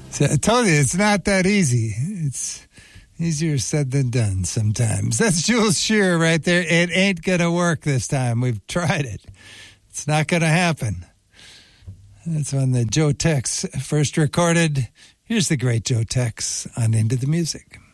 So I told you, it's not that easy. It's easier said than done sometimes. That's Jules Shearer right there. It ain't going to work this time. We've tried it. It's not going to happen. That's when the Joe Tex first recorded. Here's the great Joe Tex on Into the Music.